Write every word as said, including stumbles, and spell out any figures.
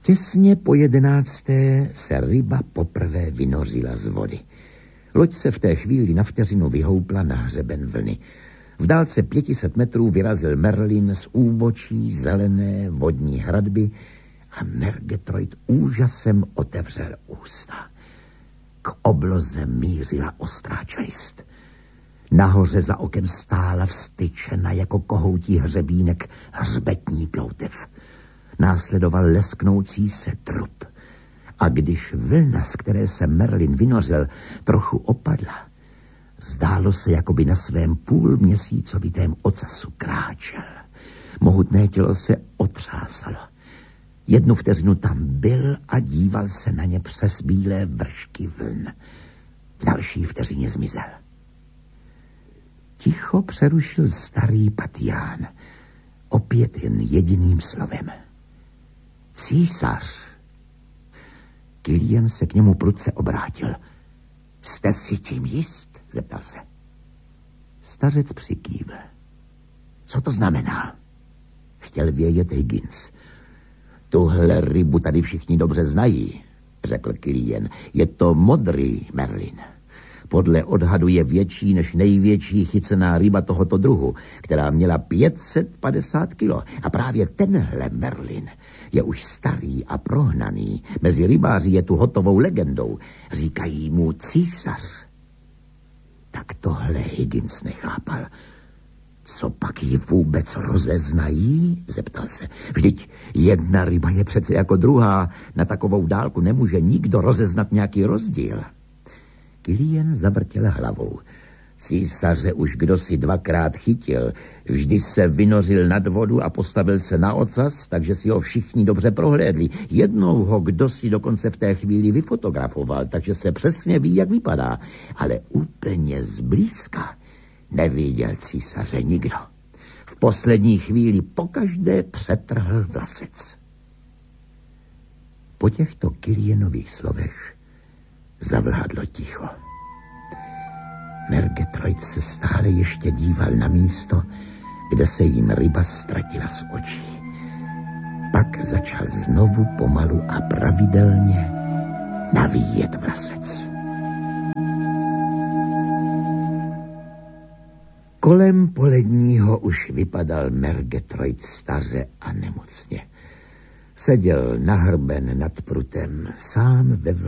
Těsně po jedenácté se ryba poprvé vynořila z vody. Loď se v té chvíli na vteřinu vyhoupla na hřeben vlny. V dálce pětiset metrů vyrazil Merlin z úbočí zelené vodní hradby a Murgatroyd úžasem otevřel ústa. K obloze mířila ostrá čelist. Nahoře za okem stála vztyčena jako kohoutí hřebínek hřbetní ploutev. Následoval lesknoucí se trup. A když vlna, z které se Merlin vynořil, trochu opadla, zdálo se, jako by na svém půlměsícovitém ocasu kráčel. Mohutné tělo se otřásalo. Jednu vteřinu tam byl a díval se na ně přes bílé vršky vln. V další vteřině zmizel. Ticho přerušil starý Patián. Opět jen jediným slovem. Císař. Killian se k němu prudce obrátil. Jste si tím jist? Zeptal se. Stařec přikývl. Co to znamená? Chtěl vědět Higgins. Tuhle rybu tady všichni dobře znají, řekl Killian. Je to modrý Merlin. Podle odhadu je větší než největší chycená ryba tohoto druhu, která měla pět set padesát kilo. A právě tenhle Merlin je už starý a prohnaný. Mezi rybáři je tu hotovou legendou. Říkají mu císař. Tak tohle Higgins nechápal. Co pak ji vůbec rozeznají? Zeptal se. Vždyť jedna ryba je přece jako druhá. Na takovou dálku nemůže nikdo rozeznat nějaký rozdíl. Killian zavrtěl hlavou. Císaře už kdosi dvakrát chytil. Vždy se vynořil nad vodu a postavil se na ocas, takže si ho všichni dobře prohlédli. Jednou ho kdosi dokonce v té chvíli vyfotografoval, takže se přesně ví, jak vypadá. Ale úplně zblízka neviděl císaře nikdo. V poslední chvíli pokaždé přetrhl vlasec. Po těchto Killianových slovech zavládlo ticho. Murgatroyd se stále ještě díval na místo, kde se jim ryba ztratila z očí. Pak začal znovu pomalu a pravidelně navíjet vlasec. Kolem poledního už vypadal Murgatroyd staře a nemocně. Seděl nahrben nad prutem, sám ve